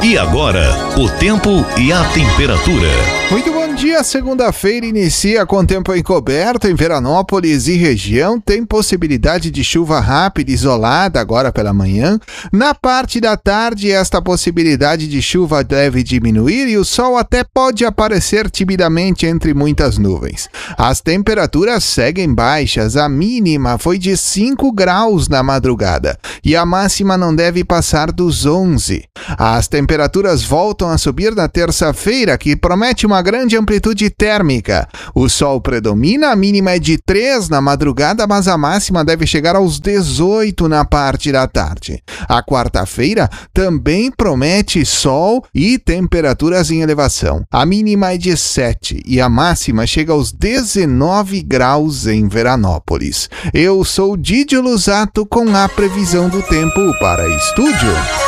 E agora, o tempo e a temperatura. Muito bom dia, segunda-feira inicia com tempo encoberto em Veranópolis e região. Tem possibilidade de chuva rápida e isolada agora pela manhã. Na parte da tarde, esta possibilidade de chuva deve diminuir e o sol até pode aparecer timidamente entre muitas nuvens. As temperaturas seguem baixas, a mínima foi de 5 graus na madrugada e a máxima não deve passar dos 11. As temperaturas voltam a subir na terça-feira, que promete uma grande amplitude térmica. O sol predomina, a mínima é de 3 na madrugada, mas a máxima deve chegar aos 18 na parte da tarde. A quarta-feira também promete sol e temperaturas em elevação. A mínima é de 7 e a máxima chega aos 19 graus em Veranópolis. Eu sou Didio Lusato com a previsão do tempo para Estúdio.